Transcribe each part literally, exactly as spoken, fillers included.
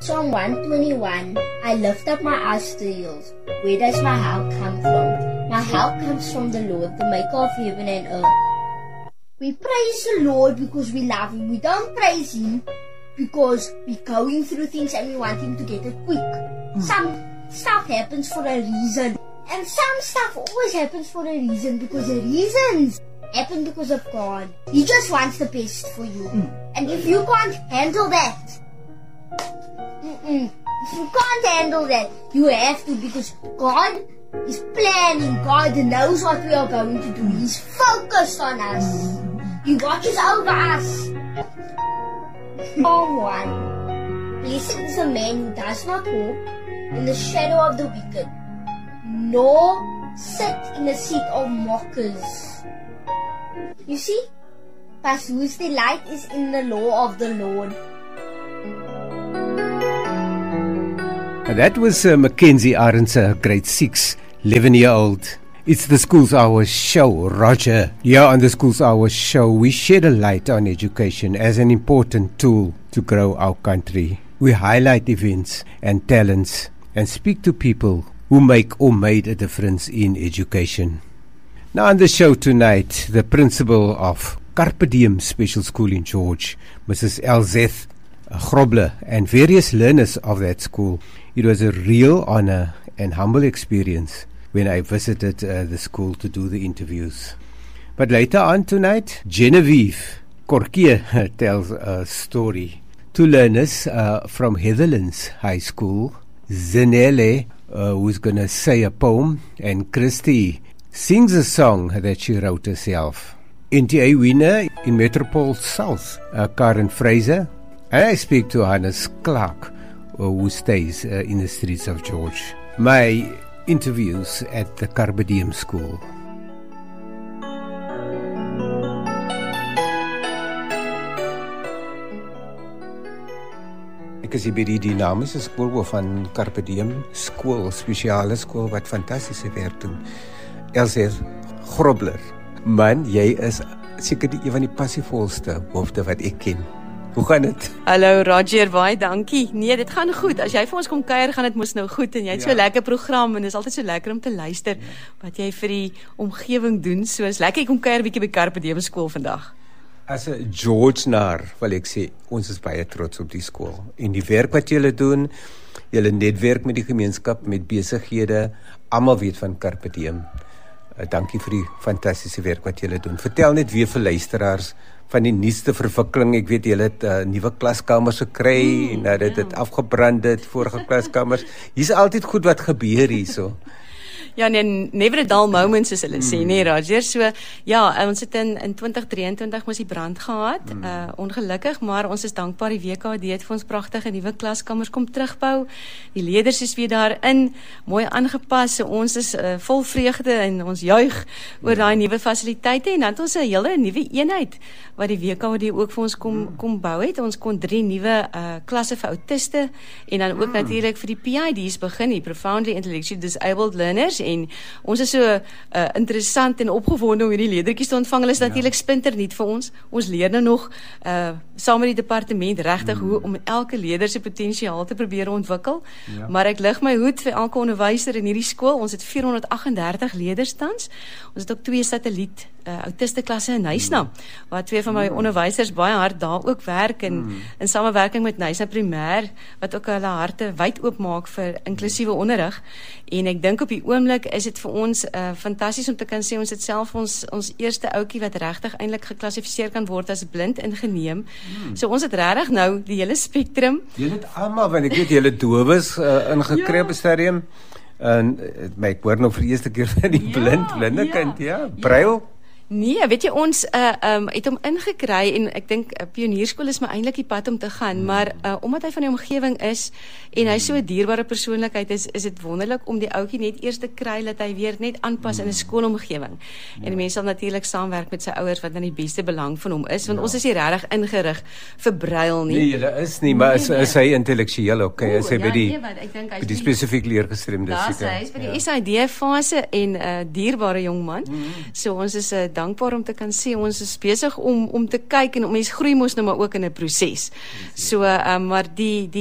Psalm one twenty-one, I lift up my eyes to the hills. Where does my help come from? My help comes from the Lord, the maker of heaven and earth. We praise the Lord because we love Him. We don't praise Him because we're going through things and we want Him to get it quick. Mm. Some stuff happens for a reason. And some stuff always happens for a reason, because the reasons happen because of God. He just wants the best for you. Mm. And if you can't handle that, mm-mm, if you can't handle that, you have to, because God is planning. God knows what we are going to do. He's focused on us. He watches over us. Psalm one. Blessed is the man who does not walk in the shadow of the wicked, nor sit in the seat of mockers. You see, but whose delight is in the law of the Lord. That was uh, Mackenzie Arendse, grade six, eleven-year-old. It's the Schools Hours show, Roger. Here on the Schools Hours show, we shed a light on education as an important tool to grow our country. We highlight events and talents and speak to people who make or made a difference in education. Now on the show tonight, the principal of Carpe Diem Special School in George, Missus Elzeth Grobler, and various learners of that school. It was a real honor and humble experience when I visited uh, the school to do the interviews. But later on tonight, Genevieve Korkie tells a story to learners uh, from Heatherlands High School. Zenele, uh, who's going to say a poem, and Christy sings a song that she wrote herself. N T A winner in Metropole South, uh, Karen Fraser. And I speak to Hannes Clark, uh, who stays uh, in the streets of George. My interviews at the Carpe Diem School. Ek is hier by die dynamiese skoolhoof van Carpe Diem skool, spesiale skool wat fantastiese werk doen. Elzeth Grobler. Man, jy is seker die een van die passievolste hoofde wat ek ken. Hoe gaan dit? Hallo Roger, baie dankie. Nee, dit gaan goed. As jy vir ons kom kuier, gaan dit mos nou goed en jy het ja. so 'n lekker program en dit is altyd so lekker om te luister ja. wat jy vir die omgewing doen. So is lekker ek kom kuier bietjie by Carpe Diem skool vandag. As 'n Georgenaar wil ek sê, ons is baie trots op die skool. En die werk wat julle doen, julle netwerk met die gemeenskap, met besighede, almal weet van Carpe Diem. Uh, dankie vir die fantastiese werk wat julle doen. Vertel net weer vir luisteraars van die nuutste verwikkeling. Ek weet julle het uh, nuwe klaskamers gekry mm, en dat dit ja. afgebrand het, vorige klaskamers. Hier's altyd goed wat gebeur hierso. Ja, nee, never a dull moment, soos hulle sê, nee, Roger. So, ja, ons het in, in twintig drieëntwintig moes die brand gehad, mm. uh, ongelukkig, maar ons is dankbaar, die W K D het vir ons prachtige nuwe klaskamers kom terugbou. Die leerders is weer daarin, mooi aangepas, so ons is uh, vol vreugde en ons juig oor daai nuwe fasiliteite, en dan het ons 'n hele nuwe eenheid, wat die W K D ook vir ons kom, mm. kom bou het. Ons kon drie nuwe uh, klasse vir autiste, en dan ook mm. natuurlik vir die P I D's begin, die Profoundly Intellectually Disabled Learners, en ons is so uh, interessant en opgewonde om hierdie leerdertjies te ontvang. Hulle is ja. natuurlik splinternuut vir ons. Ons leer nou nog uh, saam met die departement regtig mm. hoe om elke leerder se potensiaal te probeer ontwikkel. Ja. Maar ek lig my hoed vir elke onderwyser in hierdie skool. Ons het vierhonderd agt en dertig leerders tans. Ons het ook twee satelliet uh, autiste klasse in Nysna, mm. waar twee van my mm. onderwysers baie hard daar ook werk en mm. in samewerking met Nysna Primêr, wat ook hulle harte wyd oopmaak vir inklusiewe onderrig. En ek dink op die oomblik is dit vir ons uh, fantasties om te kan sê, ons het self ons, ons eerste ouetjie wat regtig eintlik geklassifiseer kan word as blind ingeneem. Hmm. So ons het regtig nou die hele spektrum. Jy het almal, want ek weet jy het dowes uh, ingekry op 'n stadium. En uh, my ek hoor nou vir die eerste keer van die ja, blind, blinde ja, kind, ja, braille. Ja. Nee, weet jy, ons uh, um, het hom ingekry, en ek dink uh, pionierskool is my eintlik die pad om te gaan, mm. maar uh, omdat hy van die omgewing is, en mm. hy so 'n dierbare persoonlikheid is, is dit wonderlik om die ouetjie net eers te kry, dat hy weer net aanpas mm. in 'n skoolomgewing. Ja. En die mense sal natuurlik saamwerk met sy ouers, wat dan die beste belang van hom is, want ja. ons is nie regtig ingerig vir braille nie. Nee, julle is nie, maar nee, is, is hy intellektueel oké, okay, is hy ja, by die, nee, wat, ek dink hy by die spesifiek leergestremdes. Daar is hy, is by die ja. S I D fase, en uh, dierbare jong man, mm. so ons is uh, dankbaar om te kan sê, ons is besig om, om te kyk, en om mens groei mos nou maar ook in 'n proses. So, uh, maar die, die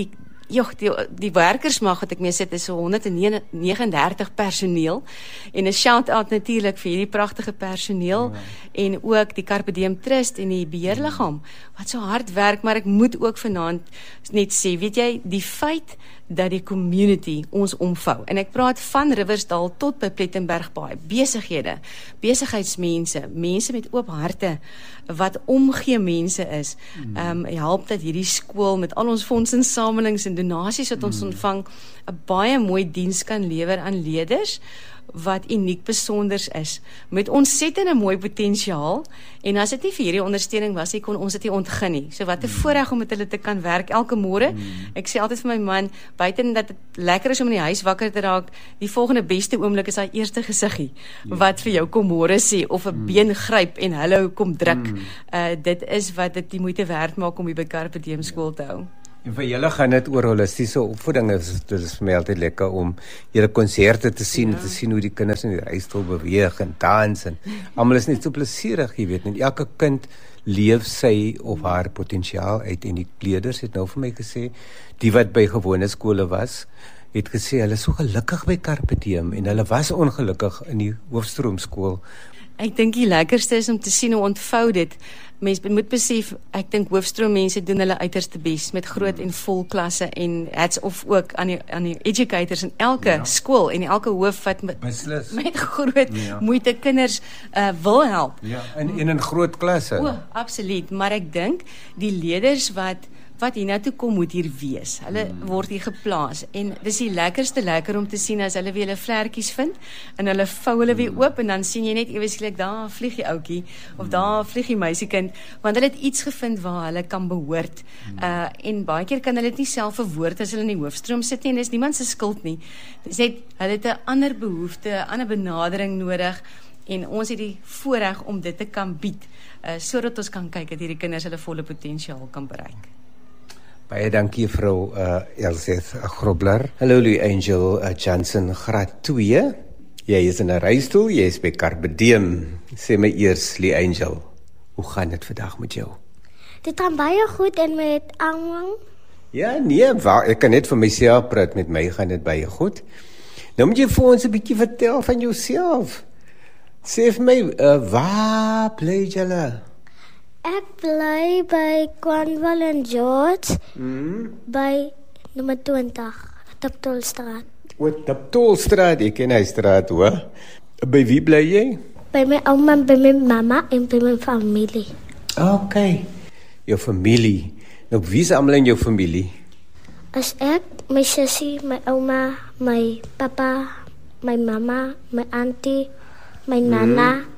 joh, die, die werkersmag wat ek mee sit is so honderd negenennegentig personeel en 'n shout-out natuurlik vir hierdie pragtige personeel ja. en ook die Carpe Diem Trust en die beheerliggaam wat so hard werk, maar ek moet ook vanaand net sê, weet jy, die feit dat die community ons omvou, en ek praat van Riversdal tot by Plettenbergbaai, besighede, besigheidsmense, mense met oop harte, wat omgee mense is, um, help dat hierdie skool met al ons fondsinsamelings en donasies wat ons ontvang, 'n baie mooi diens kan lewer aan leerders, wat uniek besonders is, met ontsettende mooi potensiaal, en as dit nie vir hierdie ondersteuning was, nie kon ons dit nie ontgin nie. So wat 'n voorreg om met hulle te kan werk elke môre. Mm. Ek sê altyd vir my man, buiten dat dit lekker is om in die huis wakker te raak, die volgende beste oomblik is daai eerste gesiggie, yeah. wat vir jou kom môre sê, of 'n mm. been gryp en hallo kom druk. Mm. Uh, dit is wat dit die moeite werd maak om hier by Carpe Diem skool te hou. En vir julle gaan dit oor holistiese opvoeding, dit is vir my altyd lekker om julle konserte te sien, ja. te sien hoe die kinders in die reistool beweeg en dans, en almal is net so plesierig, jy weet, en elke kind leef sy of haar potensiaal uit, en die leerders het nou vir my gesê, die wat by gewone skole was, het gesê, hulle is so gelukkig by Carpe Diem, en hulle was ongelukkig in die Hoofstroomskool. Ek dink die lekkerste is om te sien hoe ontvou dit. Mens moet besef, ek dink Hoofstroom mense doen hulle uiterste bes met groot en vol klasse, en hats off ook aan die, aan die educators in elke ja. skool en elke hoof wat met, met groot ja. moeite kinders uh, wil help. Ja, en, en in groot klasse. O, absoluut, maar ek dink die leerders wat wat hier nou toe kom moet hier wees. Hulle hmm. word hier geplaas, en dis die lekkerste lekker om te sien as hulle weer hulle vlekkies vind, en hulle vou hulle weer oop, en dan sien jy net ewe skielik, daar vlieg die ouetjie, of daar vlieg die meisiekind, want hulle het iets gevind waar hulle kan behoort, uh, en baie keer kan hulle dit nie self verwoord as hulle in die hoofstroom sit nie, en dis niemand se skuld nie, dis net, hulle het 'n ander behoefte, 'n ander benadering nodig, en ons het die voorreg om dit te kan bied, uh, sodat ons kan kyk dat hierdie kinders hulle volle potensiaal kan bereik. Baie dankie vrou uh, Elseth Grobler. Hallo Louis Angel uh, Johnson, graad twee. Jy is in 'n reistool, jy is by Carpe Diem. Sê my eers, Louis Angel, hoe gaan dit vandag met jou? Dit gaan baie goed, en met almal? Ja, nee, waar, ek kan net vir myself praat, met my gaan dit baie goed. Nou moet jy vir ons 'n bietjie vertel van jouself. Sê vir my, uh, waar bly julle? Ek bly by Cornwall en George, mm. by nommer twintig, Taptolstraat. O, Taptolstraat, ek ken hy straat, hoor. By wie bly jy? By my ouma, by my mama en by my familie. Ok, jou familie. Nou, wie is allemaal in jou familie? As ek, my sussie, my ouma, my papa, my mama, my auntie, my nana, mm.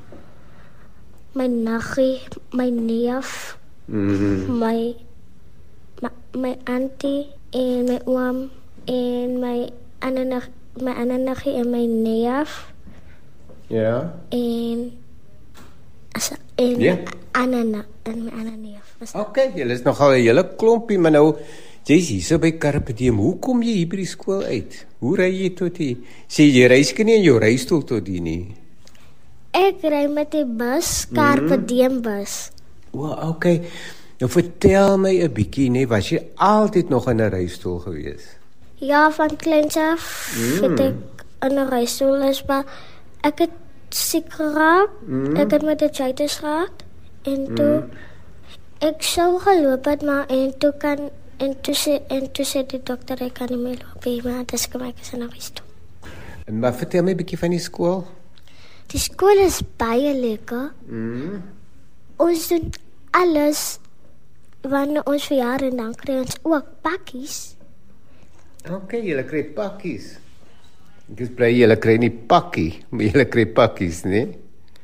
my naggie, my neef, mm-hmm. my, my my auntie en my oom en my ander my ander naggie en my neef. Ja. En as en yeah. ander en my ander neef. Okay, julle is nogal 'n hele klompie, maar nou Jessie, so by Carpe Diem, hoe kom jy hier by die skool uit? Hoe ry jy tot hier? Sê jy reis nie in jou reistool tot hier nie? Ek ry met die bus, Carpe Diem bus. O, oh, okay. Nou vertel my 'n bietjie, nee, was jy altyd nog in 'n reistool gewees? Ja, van kleins af mm. het ek in 'n reistool is, maar ek het siek geraak. Mm. Ek het met 'n arthritis gehad en toe mm. ek sou geloop het, maar en toe kan en toe sê en toe sê die dokter ek kan nie meer loop nie, maar dit is gemaak is in 'n reistool. En maar vertel my 'n bietjie van die skool. Die skool is baie lekker. Mm. Ons doen alles wanneer ons verjaar en dan kry ons ook pakkies. Okay, julle kry pakkies. Ek is bly julle kry nie pakkie, maar julle kry pakkies, nee?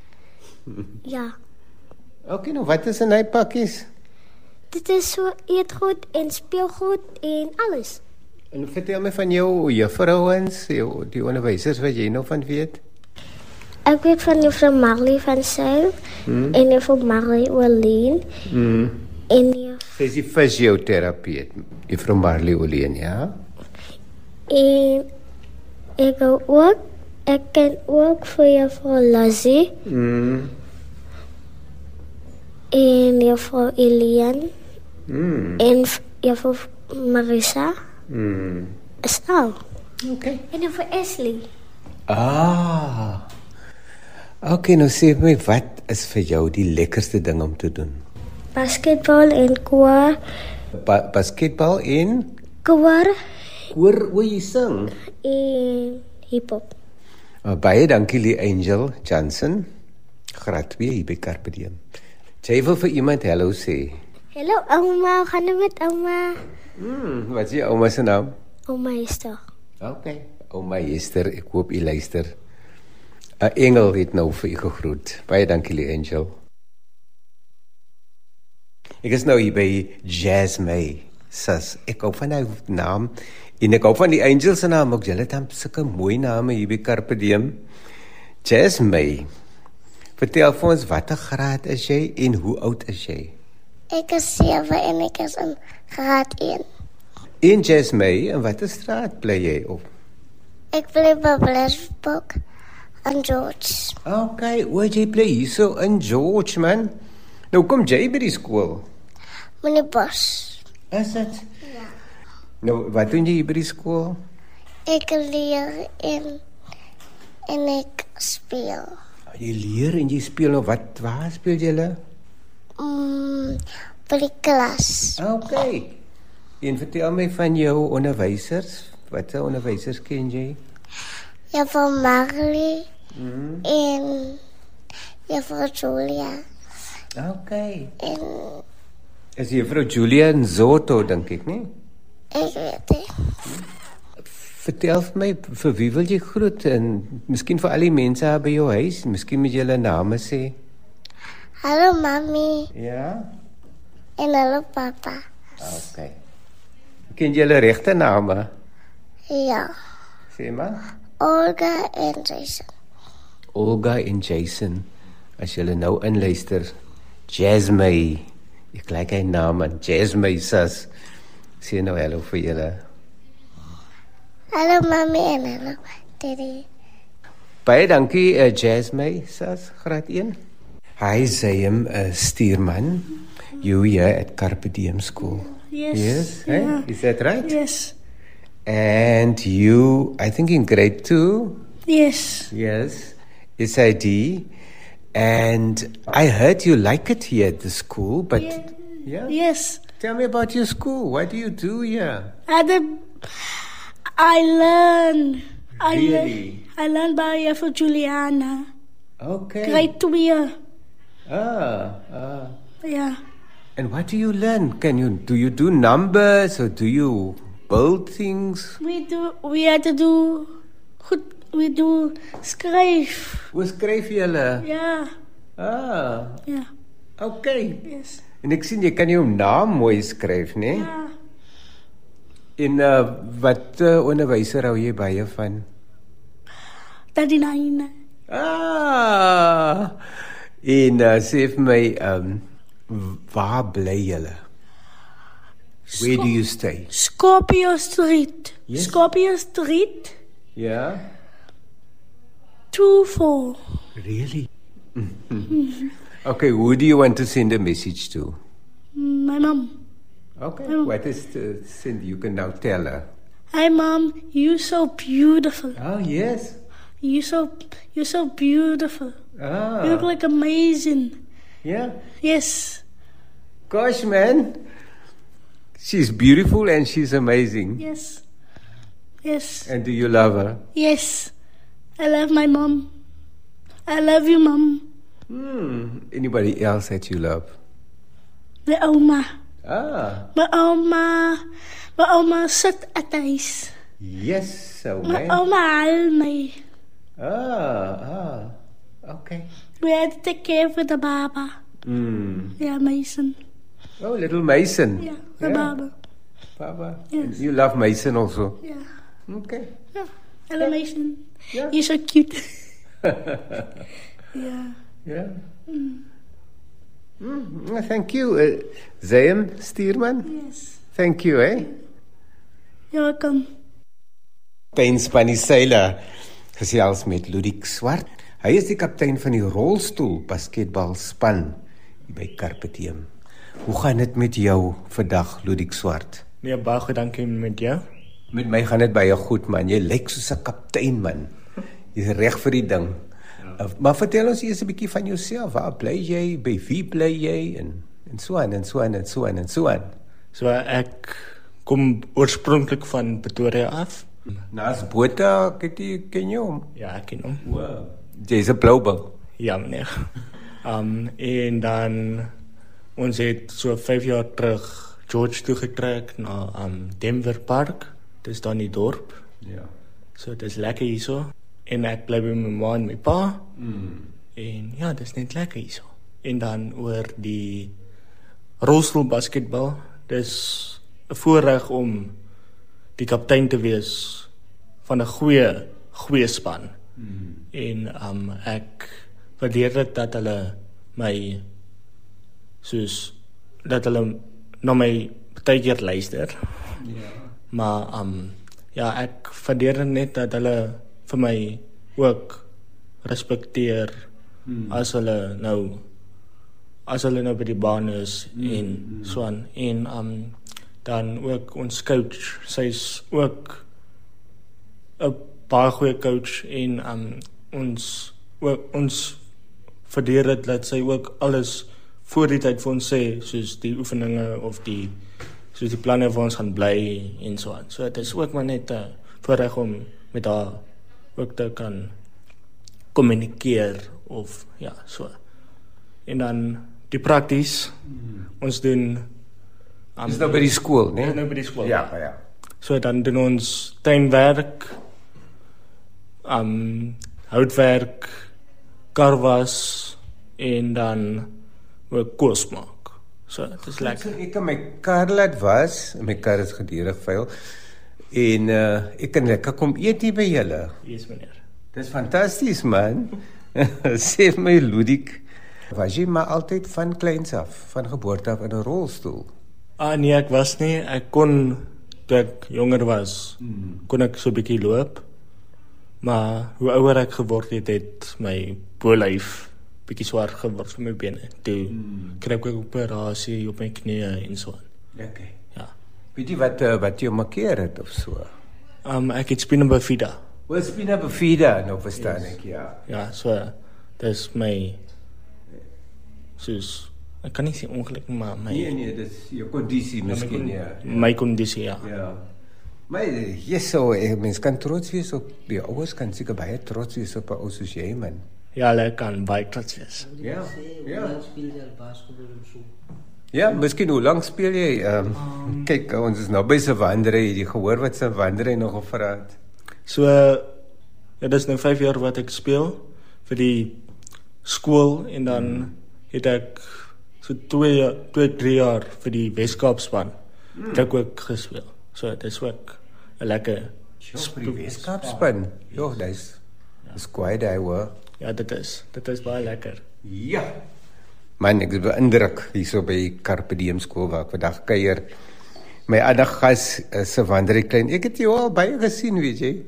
Ja. Okay, nou wat is in die pakkies? Dit is so eetgoed en speelgoed en alles. En vertel my van jou juffrouens, jou die onderwysers wat jy nou van weet. Ek weet van juffrou Marley van Sail hmm. en juffrou Marley Oleen. Hmm. En juffrou... Sy is die fysioterapeut, juffrou Marley Oleen, ja? En ek ook, ek ken ook vir juffrou Lazzie. Hmm. En juffrou Eliane. Hmm. En juffrou Marissa. Mm. Is al. Okay. En dan vir Ashley. Ah. Okay, nou sê my, wat is vir jou die lekkerste ding om te doen? Basketbal en koor. Ba basketbal en Koor koor, hoe jy sing. en hip-hop. Uh, baie dankie Lee Angel Johnson. Graad twee hier by Carpe Diem. Jy wil vir iemand hallo sê. Hallo ouma, hoe gaan dit met ouma? Hmm, wat is jou ouma se naam? Ouma is daar. Okay. Ouma Esther, ek hoop jy luister. 'n Engel het nou vir u gegroet. Baie dankie Lee Angel. Ek is nou hier by Jasmine. Sas, ek hou van die naam en ek hou van die Angel se naam ook. Julle het sulke mooi name hier by Carpe Diem. Jasmine. Vertel vir ons, watter graad is jy en hoe oud is jy? Ek is sewe en ek is in graad een. En Jasmine, in watter straat bly jy op? Ek bly by Blesbok en George. Okay, oor jy bly hier so in George, man. Nou kom jy by die skool. Meneer Bos. Is dit? Ja. Nou, wat doen jy hier by die skool? Ek leer en en ek speel. Jy leer en jy speel. Nou, wat, waar speel julle? Mm, by die klas. Okay. En vertel my van jou onderwysers. Wat 'n onderwysers ken jy? Juffrou Marley mm. en Juffrou Julia. Okay. En Is juffrou Julia in Zoto, dink ek, nie? ek weet nie. Vertel vir my, vir wie wil jy groet? En miskien vir al die mense by jou huis. Miskien moet jy hulle name sê. Hallo mami Ja? en hallo papa. Okay. Ken jy hulle regte name? Ja. Sê maar. Olga en Jason. Olga en Jason. As julle nou inluister, Jasmine. Ek like hy naam aan Jasmine sas. Sê nou hallo vir julle. Hallo mami en hallo daddy. Baie dankie uh, Jasmine sas, graad een. Hi Zayim uh, Stuurman. You here at Carpe Diem School. Yes. Yes, Yeah. hey? Is that right? Yes. And you, I think in grade two? Yes. Yes. S I D. And I heard you like it here at the school, but Yeah. yeah. Yes. Tell me about your school. What do you do here? I did, I learn. I Really? learn. I learned by for Juliana. Okay. Grade two year. Ah, ah. Yeah. And what do you learn? Can you do you do numbers or do you build things? We do. We had to do. Goed. We do skryf. Hoe skryf julle? Yeah. Ah, Yeah. okay. Yes. En ek sien jy kan jou naam mooi skryf, né? Yeah. En uh, wat uh, onderwyser hou jy baie van? Daddy nine. Ah. En uh, sê vir my, um, waar bly julle? Where do you stay? Scorpio Street. Yes. Scorpio Street. Yeah? Two four. Really? Okay, who do you want to send a message to? My mom. Okay, Oh. what is the send? You can now tell her. Hi, mom. You so beautiful. Oh, yes. You so you're so beautiful. Ah, You look like amazing. yeah. Yes. Gosh, man. She's beautiful and she's amazing. Yes. Yes. And do you love her? Yes. I love my mom. I love you, mom. Hmm. Anybody else that you love? My oma. Ah, My oma. My oma sit at huis. yes, so My man. oma haal my. Ah, ah. Okay. We had to take care of the baba. Hmm. Yeah, Mason. Oh, little Mason. Yeah, the baba. Papa. Yes. And you love Mason also. Yeah. Okay. Yeah. Hello, Mason. Yeah. You're so cute. Yeah. Yeah. Mm. Mm, thank you, uh, Zayim Stuurman. Yes. Thank you, eh? You're welcome. Kaptein Spanny Sailor gesels met Ludik Swart. Hy is die kaptein van die rolstoel basketbalspan by Carpe Diem. Hoe gaan dit met jou vandag, Ludik Swart? Nee, baie goed, dankie met jou. Met my gaan dit baie goed, man. Jy lyk soos 'n kaptein, man. Jy's reg vir die ding. Ja. Uh, maar vertel ons eers 'n bietjie van jouself. Waar bly jy? By wie bly jy? En en so aan en so aan en so aan en so aan. So ek kom oorspronklik van Pretoria af. Naas Botha, ken jy ken jy hom? Ja, ek ken hom. Wow. Jy's 'n Bloubil. Ja, meneer. Um, en dan ons het so vyf jaar terug George toe getrek na um, Denver Park. Dis dan die dorp. Ja. So dis lekker hierso. En ek bly by my ma en my pa. Mm. En ja, dis net lekker hierso. En dan oor die rolstoel basketbal. Dis 'n voorreg om die kaptein te wees van 'n goeie goeie span. Mm. En um, ek waardeer dit dat hulle my soos dat hulle na my baie keer luister. Ja. Maar um, ja, ek waardeer net dat hulle vir my ook respekteer hmm. as hulle nou as hulle nou by die baan is hmm. en hmm. so aan. En um, dan ook ons coach, sy's ook 'n baie goeie coach en um, ons ook, ons waardeer dit dat sy ook alles voor die tyd vir ons sê, soos die oefeninge of die soos die planne waar ons gaan bly en so aan. So dit is ook maar net 'n uh, voorreg om met haar ook te kan kommunikeer of ja, so. En dan die prakties. Hmm. Ons doen um, Dis nou by die skool, né? Nee? Nou by die skool. Ja, ja. So dan doen ons tuinwerk, um houtwerk, karwas en dan ook kos maak. So, dit is lekker. Ek kan my kar laat was, my kar is gedurig vuil. En uh, ek kan lekker kom eet hier by julle. Yes, meneer. Dis fantasties, man. Sê my Ludik, was jy maar altyd van kleins af, van geboorte af in 'n rolstoel? Ah nee, ek was nie. Ek kon toe ek jonger was, hmm. kon ek so 'n bietjie loop. Maar hoe ouer ek geword het, het my bolyf bietjie swaar geword vir my bene. Toe hmm. kry ek ook 'n operasie op my knieë en so aan. Okay. Ja. Weet jy wat uh, wat jy markeer het of so? Um ek het spina bifida. Wat spina bifida, nou verstaan yes. ek, ja. Ja, so dis my soos ek kan nie sê ongeluk maar my Nee nee, dis jou kondisie miskien ja. My kondisie ja. Ja. Maar yes, so mens kan trots wees op die ouers, kan seker baie trots wees op 'n ou soos jy, man. Ja, hulle kan baie trots wees. Ja. Ja. Ja, miskien hoe lank speel jy? Um, um, kyk, ons is nou by Savandre, het jy gehoor wat Savandre nog gevra het? So ja, dis nou vyf jaar wat ek speel vir die skool en dan hmm. het ek so twee twee drie jaar vir die Weskaapspan hmm. het ek ook gespeel. So dit is ook 'n lekker vir die Weskaapspan. Jo, dis dis kwai daai hoor. Ja, dit is. Dit is baie lekker. Ja. Man, ek is beïndruk hierso by Carpe Diem skool waar ek vandag kuier. My ander gas is Savandre Klein. Ek het jou al baie gesien, weet jy.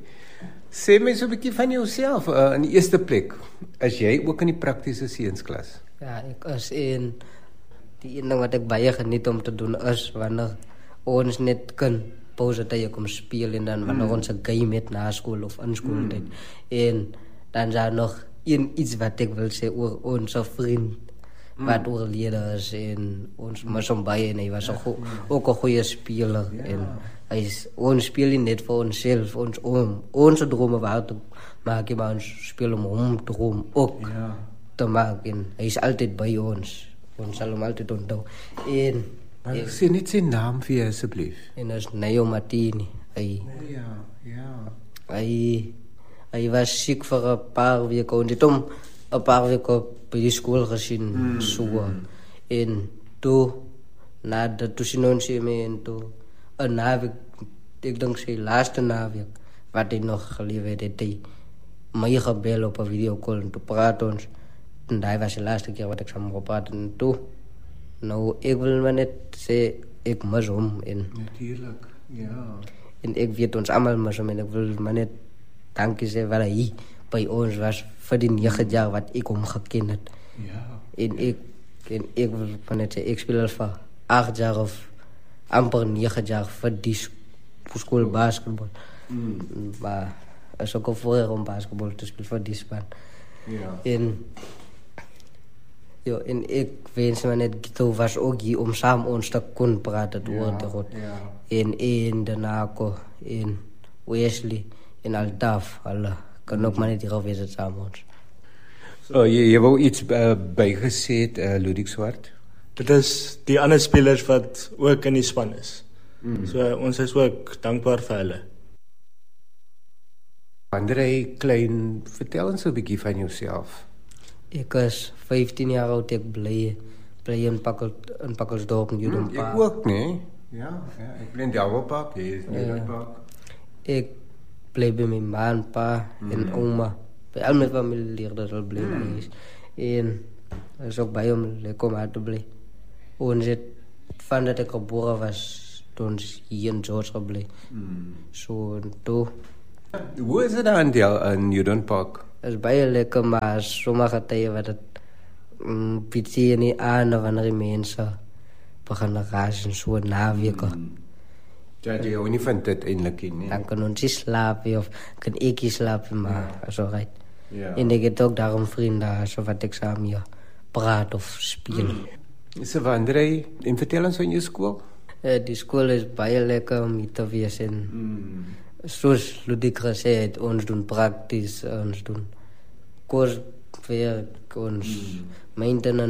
Sê my so 'n bietjie van jouself uh, in die eerste plek. Is jy ook in die praktiese seunsklas? Ja, ek is in die een ding wat ek baie geniet om te doen is wanneer ons net kan pauze tyd kom speel en dan wanneer mm. ons 'n game het na skool of in skool tyd. Mm. En dan is daar nog een iets wat ek wil sê oor ons vriend mm. wat oorlede is en ons mos hom baie en hy was ja, ook, ook 'n goeie speler ja. En hy is, ons speel nie net vir onsself, ons om ons drome waar te maak, maar ons speel om hom droom ook ja. te maak en hy is altyd by ons. Ons sal hom altyd onthou. En maar ek sê net sy naam vir jou asseblief. En is Neo Martini. Hy oh, ja, ja. Hy hy was siek vir 'n paar weke en dit hom 'n paar weke by die skool gesien mm, so. Mm. En toe na dat toe sien ons hom en toe 'n naweek, ek dink sy laaste naweek wat hy nog geleef het, het hy my gebel op 'n videocall en toe praat ons. En daai was die laaste keer wat ek saam gepraat en toe nou ek wil maar net sê ek mis hom en natuurlik ja en ek weet ons almal mis hom en ek wil maar net dankie sê vir hy by ons was vir die nege jaar wat ek hom geken het ja en ek en ek wil maar net sê ek speel al vir agt jaar of amper negen jaar vir die skool basketbal. Mm. Maar is ook al voorher om basketbal te spelen voor die span. Ja. En, ja, en ik wens me net, Gito was ook hier om samen ons te kunnen praten door de God. Ja. En en daarna en Wesley en Altaf, alle kan ook maar net hier afwezen samen ons. So, jy, jy wou iets uh, bygesê het, uh, Ludwig Swart? Dit is die ander spelers wat ook in die span is. Mm. So ons is ook dankbaar vir hulle. André Klein, vertel ons 'n bietjie van jouself. Ik is vijftien jaar oud, ik blij, blij in, Pakkel, in Pakkelsdorp in Judenpark. Hmm, ik ook, nee. Ja, ja ik ben in Delverpark, jy is in Judenpark. Ik blij bij mijn ma en pa mm. en oma. Bij al mijn familie leer dat al blij mm. is. En dat is ook bij om lekker om uit te blij. Ons het, van dat ik geboren was, toen is hier in George geblij. Mm. Zo en toen. Hoe is het aan Del in Judenpark? Het is baie lekker, maar sommige tye wat het um, bietjie nie aan wanneer die mense begin raas en so naweke. Mm. Ja, jy hou nie van dit eintlik nie. Dan kan ons nie slaap of kan ek nie slaap, maar ja. So right. Ja. En ek het ook daarom vriende so wat ek saam hier praat of speel. Mm. So André, en vertel ons van jou skool? Uh, die skool is baie lekker om hier te wees en mm. Soos Ludwig gesê het, ons doen prakties, ons doen kurswerk, ons mm. maintenance.